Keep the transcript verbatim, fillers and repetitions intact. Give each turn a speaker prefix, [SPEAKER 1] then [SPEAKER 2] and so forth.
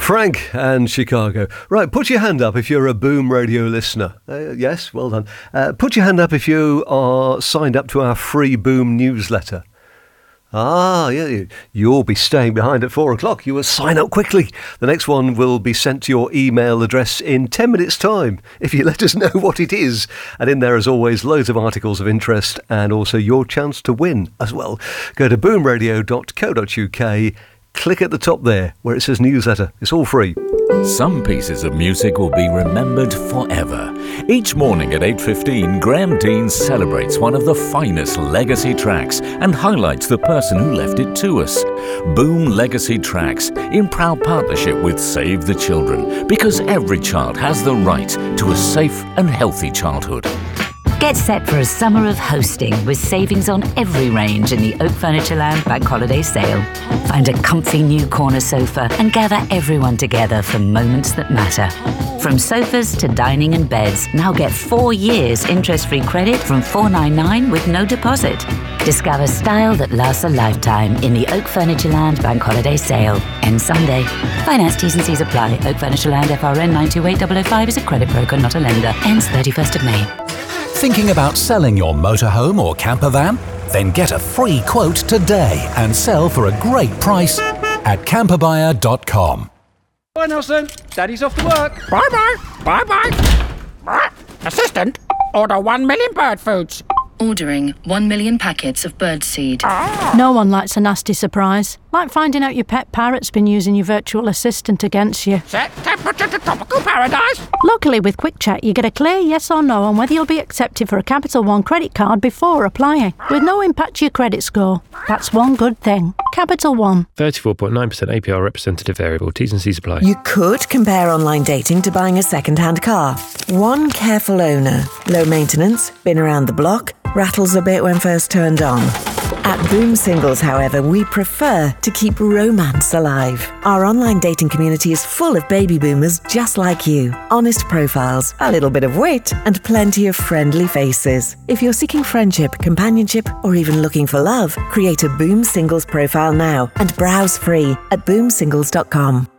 [SPEAKER 1] Frank and Chicago. Right, put your hand up if you're a Boom Radio listener. Uh, yes, well done. Uh, put your hand up if you are signed up to our free Boom newsletter. Ah, yeah, you'll be staying behind at four o'clock. You will sign up quickly. The next one will be sent to your email address in ten minutes' time, if you let us know what it is. And in there, as always, loads of articles of interest and also your chance to win as well. Go to boom radio dot co dot uk, click at the top there where it says newsletter. It's all free.
[SPEAKER 2] Some pieces of music will be remembered forever. Each morning at eight fifteen, Graham Dean celebrates one of the finest legacy tracks and highlights the person who left it to us. Boom Legacy Tracks, in proud partnership with Save the Children, because every child has the right to a safe and healthy childhood.
[SPEAKER 3] Get set for a summer of hosting with savings on every range in the Oak Furnitureland Bank Holiday Sale. Find a comfy new corner sofa and gather everyone together for moments that matter. From sofas to dining and beds, now get four years interest-free credit from four ninety-nine with no deposit. Discover style that lasts a lifetime in the Oak Furnitureland Bank Holiday Sale. Ends Sunday. Finance T's and C's apply. Oak Furnitureland F R N nine two eight zero zero five is a credit broker, not a lender. Ends thirty-first of May.
[SPEAKER 4] Thinking about selling your motorhome or camper van? Then get a free quote today and sell for a great price at camper buyer dot com.
[SPEAKER 5] Bye, Nelson. Daddy's off to work.
[SPEAKER 6] Bye-bye. Bye-bye. Assistant, order one million bird foods.
[SPEAKER 7] Ordering one million packets of bird seed.
[SPEAKER 8] No one likes a nasty surprise, like finding out your pet parrot's been using your virtual assistant against you.
[SPEAKER 6] Set temperature to tropical paradise.
[SPEAKER 8] Luckily, with Quick Check, you get a clear yes or no on whether you'll be accepted for a Capital One credit card before applying, with no impact to your credit score. That's one good thing. Capital One.
[SPEAKER 9] thirty-four point nine percent A P R representative variable. T's and C's apply.
[SPEAKER 10] You could compare online dating to buying a second-hand car. One careful owner, low maintenance, been around the block, rattles a bit when first turned on. At Boom Singles, however, we prefer to keep romance alive. Our online dating community is full of baby boomers just like you. Honest profiles, a little bit of wit, and plenty of friendly faces. If you're seeking friendship, companionship, or even looking for love, create a Boom Singles profile now and browse free at boom singles dot com.